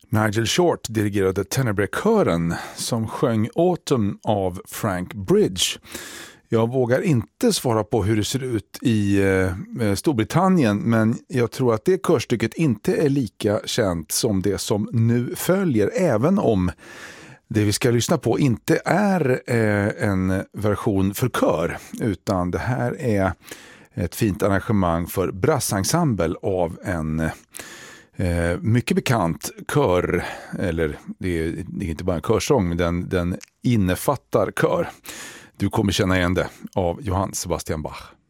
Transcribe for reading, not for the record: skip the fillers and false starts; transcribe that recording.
Nigel Short dirigerade Tenebrae-kören som sjöng Autumn av Frank Bridge. Jag vågar inte svara på hur det ser ut i Storbritannien, men jag tror att det körstycket inte är lika känt som det som nu följer, även om det vi ska lyssna på inte är en version för kör, utan det här är ett fint arrangemang för brassensemble av en mycket bekant kör, eller det är inte bara en körsång, men den innefattar kör. Du kommer känna igen det, av Johann Sebastian Bach.